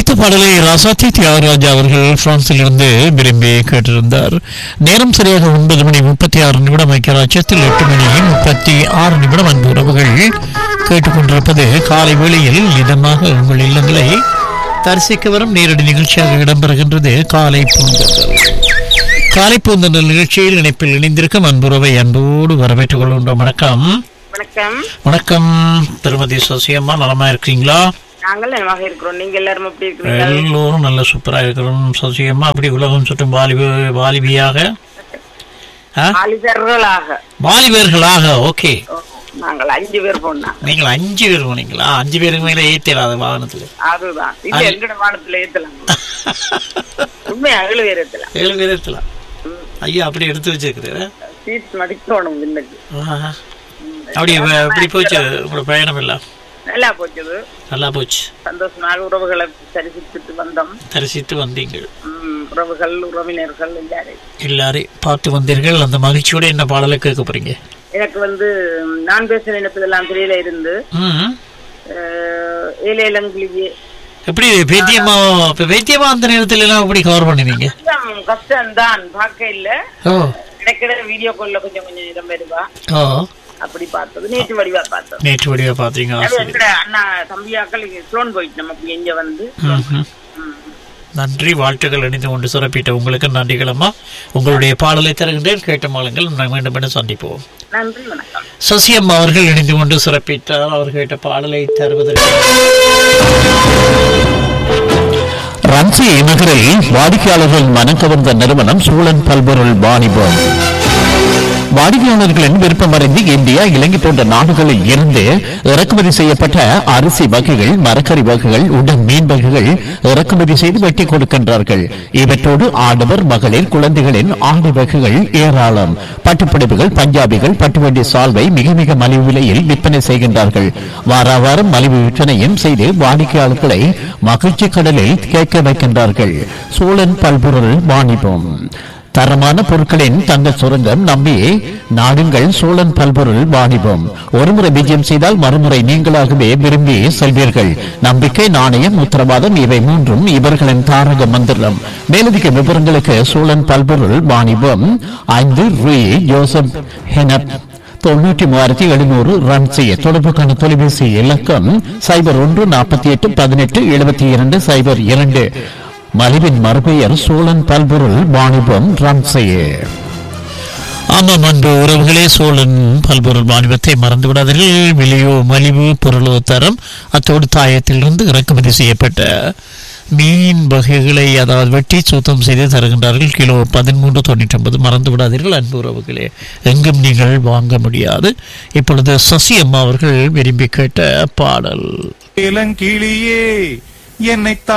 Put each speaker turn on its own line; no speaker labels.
அடுத்த பாடலை ராசாத்தி தியாகராஜா அவர்கள் பிரான்சில் இருந்து விரும்பி கேட்டிருந்தார். நேரம் சரியாக 9:36 ஐக்கியராஜ்யத்தில் 8:36 அன்பு உறவுகள் கேட்டுக்கொண்டிருப்பது காலை வேளையில் இதமாக உங்கள் இல்லங்களை தரிசிக்க வரும் நேரடி நிகழ்ச்சியாக இடம்பெறுகின்றது காலை பூந்தல். காலை பூந்தல் நிகழ்ச்சியில் இணைப்பில் இணைந்திருக்கும் அன்புறவை அன்போடு வரவேற்றுக் கொள்கின்றோம். வணக்கம்.
வணக்கம்.
வணக்கம் திருமதி சசியம்மா, நலமா இருக்கீங்களா?
நாங்கள் நலமாக இருக்கிறோம். நீங்க எல்லாரும் எப்படி இருக்கீங்க?
எல்லோரும் நல்ல சூப்பரா இருக்கிறோம் சசியம்மா. அப்படி உலகம் சுற்றும் வாலிபியாக வாலிபர்களாக. ஓகே,
நாங்கள் 5 பேர் போனோம்.
நீங்கள் 5 பேர் போனீங்களா? 5 பேருக்கு மேல ஏத்தலாத வாகனத்துல?
அதுதான் இல்ல, எங்கட வாகனத்துல ஏத்தலாம். உண்மையா 7 பேர் ஏத்தலாம்.
7 பேர் ஏத்தலாம். ஐயா அப்படி எடுத்து வச்சிருக்கிறேன்.
சீட் மடிக்கணும் பின்னுக்கு.
அப்படி போச்சு உங்களோட பயணம் எல்லாம்?
நல்லா போச்சு.
நல்லா போச்சு.
சந்தோஷமாக உறவுகளை தரிசித்து வந்தோம்.
தரிசித்து வந்தீங்க.
உறவுகள் உறவினர்கள்
எல்லாரையும் பார்த்து வந்தீர்கள். அந்த மகிழ்ச்சியோட என்ன பாடலை கேட்க போறீங்க?
எனக்கு நான் பேச நினைப்பதெல்லாம் திரையில இருந்து ஏலேலங்கிலேயே
எப்படி பேத்தியமா அந்த நேரத்துல எல்லாம் எப்படி கவர் பண்ணுவீங்க?
கஷ்டம்தான், பார்க்க இல்ல. கிடைக்கிற வீடியோ கால்ல கொஞ்சம் கொஞ்சம் இடம் வருவா. அப்படி பார்த்தது நேற்று வடிவா பார்த்தோம்.
நேற்று வடிவா பாத்தீங்க?
அண்ணா தம்பியாக்கள் ஸ்லோன் போயிட்டு நம்ம எங்க வந்து
நன்றி, வாழ்த்துக்கள் இணைந்து கொண்டு சிறப்பிட்ட உங்களுக்கு நன்றிகளம்மா. உங்களுடைய பாடலை தருகின்றேன், கேட்ட மாலங்கள் மீண்டும் மீண்டும் சந்திப்போம்.
நன்றி, வணக்கம்.
சசியம்மா அவர்கள் இணைந்து கொண்டு சிறப்பித்தார். அவர் கேட்ட பாடலை தருவதற்கு ரன்சி நகரில் வாடிக்கையாளர்கள் மனம் கவர்ந்த நிறுவனம் சூழன் பல்பொருள் வாணிபம். வாடிக்கையாளர்களின் விருப்பமறிந்து இந்தியா, இலங்கை போன்ற நாடுகளில் இருந்து இறக்குமதி செய்யப்பட்ட அரிசி வகைகள், மரக்கறி வகைகள், உடன் மீன் வகைகள் இறக்குமதி செய்து வெட்டி கொடுக்கின்றார்கள். இவற்றோடு ஆடவர், மகளிர், குழந்தைகளின் ஆடை வகைகள் ஏராளம். பட்டுப்புடவைகள், பஞ்சாபிகள், பட்டுவண்டி சால்வை மிக மிக மலிவு விலையில் விற்பனை செய்கின்றார்கள். வார வாரம் மலிவு விற்பனையும் செய்து வாடிக்கையாளர்களை மகிழ்ச்சி கடலில் கேட்க வைக்கின்றார்கள். சோழன் பல்பொருள் வாணிபம். தரமான பொருட்களின் தங்க சுரங்கம் நம்பி நாடுங்கள் சோழன் பல்பொருள் வாணிபம். ஒருமுறை விஜயம் செய்தால் மறுமுறை நீங்களாகவே விரும்பி செல்வீர்கள். நம்பிக்கை, நாணயம், உத்தரவாதம் இவை மூன்றும் இவர்களின் தாரக மந்திரம். மேலதிக விவரங்களுக்கு சோழன் பல்பொருள் வாணிபம் 5 ரூ. ஜோசப் ஹெனப் 93,700 ரன் செய்ய தொடர்புக்கான தொலைபேசி இலக்கம் 0148187202. மலிவின் மறுபெயர் சோழன் பல்பொருள் வாணிபம் ரன் செய்ய. ஆமாம் அன்பு உறவுகளே, சோழன் பல்பொருள் வாணிபத்தை மறந்து விடாதீர்கள். விலையோ மலிவு, பொருளோ தரம். அத்தோடு தாயத்திலிருந்து இறக்குமதி செய்யப்பட்ட மீன் வகைகளை அதாவது வெட்டி சுத்தம் செய்து தருகின்றார்கள். கிலோ 13.99. மறந்து விடாதீர்கள் அன்பு உறவுகளே, எங்கும் நீங்கள் வாங்க முடியாது. இப்பொழுது சசி அம்மா அவர்கள் விரும்பி கேட்ட பாடல்.
இளங்கிளியே என்னை